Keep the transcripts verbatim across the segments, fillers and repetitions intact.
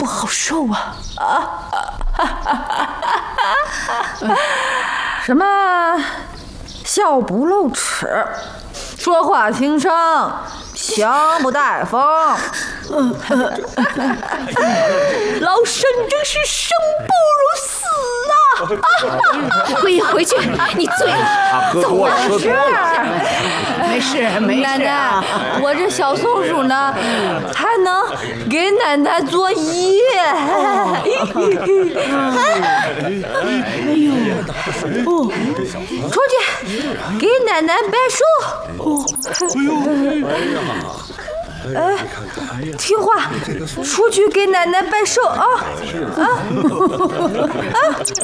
不好受啊！ 什么笑不露齿，说话轻声，枪不带风。 老身真是生不如死啊！ 桂英，回去，你醉了，走了。 是， 没事没事。 奶奶，我这小松鼠呢，还能给奶奶作揖。 哎呦，哦， 出去给奶奶摆手。 哦， 哎，听话，出去给奶奶摆手啊！啊啊！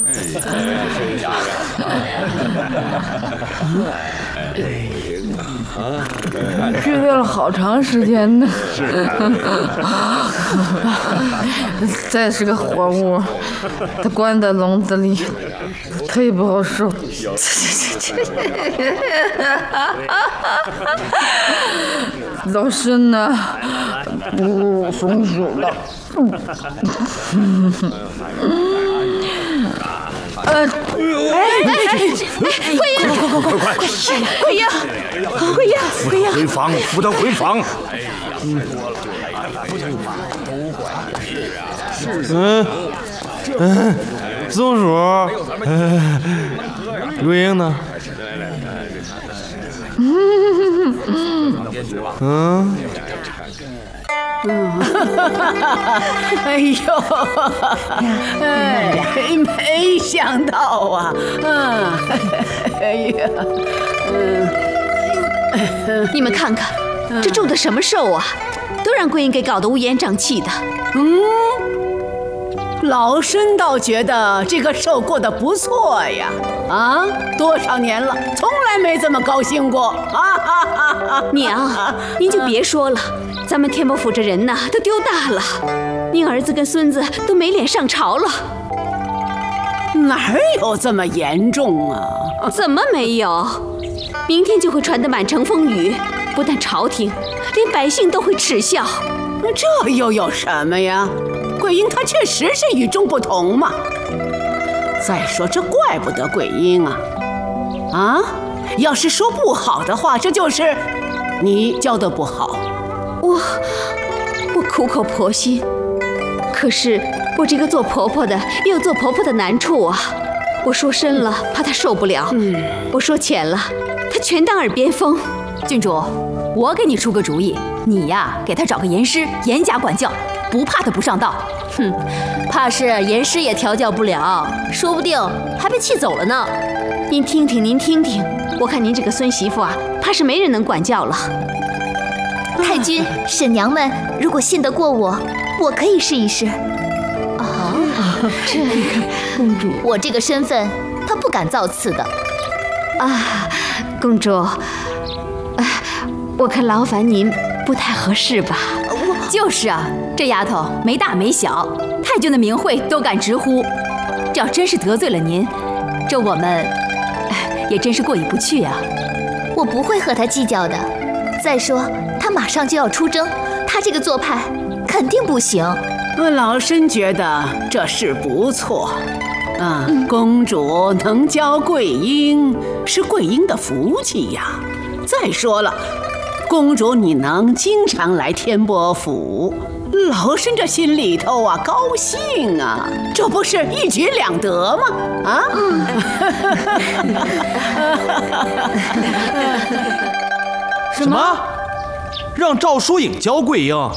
聚会了好长时间呢。再是个活物，它关在笼子里，忒不好受。老身呢，不如松鼠了。呃，哎哎哎，桂英， 快快快快！ 桂英，桂英，桂英， 回房，扶他回房。嗯嗯，松鼠，嗯，桂英呢？嗯。 嗯，哎呦，哎，没想到啊，嗯，哎呀，嗯， 你们看看，这种的什么兽啊，都让桂英给搞得乌烟瘴气的。 嗯，老身倒觉得这个兽过得不错呀，啊，多少年了，从来没这么高兴过啊！哈哈哈！ 娘，您就别说了。咱们天波府这人呐，都丢大了，您儿子跟孙子都没脸上朝了。 哪有这么严重啊？ 怎么没有？明天就会传得满城风雨，不但朝廷，连百姓都会耻笑。 这又有什么呀？桂英她确实是与众不同嘛。再说这怪不得桂英啊，啊，要是说不好的话，这就是你教得不好。 我我苦口婆心，可是我这个做婆婆的也有做婆婆的难处啊。我说深了，怕她受不了；嗯，我说浅了，她全当耳边风。 郡主，我给你出个主意，你呀，给她找个严师，严加管教，不怕她不上道。 哼，怕是严师也调教不了，说不定还被气走了呢。 您听听，您听听，我看您这个孙媳妇啊，怕是没人能管教了。 太君、婶娘们，如果信得过我，我可以试一试。 啊， 这公主，我这个身份，她不敢造次的。 啊，公主，啊，我看劳烦您不太合适吧？ 就是啊，这丫头没大没小，太君的名讳都敢直呼。这要真是得罪了您，这我们也真是过意不去啊。 我不会和她计较的。再说，她马上就要出征，她这个做派肯定不行。 老身觉得这事不错。啊，嗯、公主能教桂英，是桂英的福气呀。再说了，公主你能经常来天波府，老身这心里头啊高兴啊，这不是一举两得吗？啊！嗯、 什么？让赵疏影教桂英？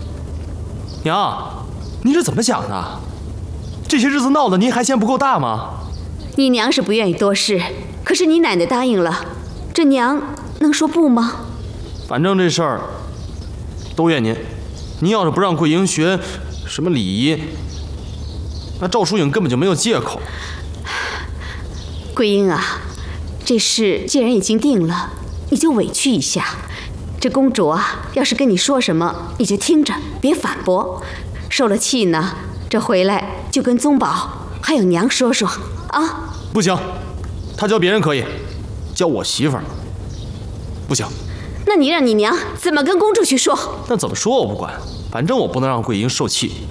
娘，您是怎么想的？这些日子闹得您还嫌不够大吗？ 你娘是不愿意多事，可是你奶奶答应了，这娘能说不吗？ 反正这事儿都怨您。您要是不让桂英学什么礼仪，那赵疏影根本就没有借口。 桂英啊，这事既然已经定了，你就委屈一下。这公主啊，要是跟你说什么，你就听着，别反驳。受了气呢，这回来就跟宗保还有娘说说啊。 不行，他教别人可以，教我媳妇儿不行。 那你让你娘怎么跟公主去说？ 那怎么说我不管，反正我不能让桂英受气。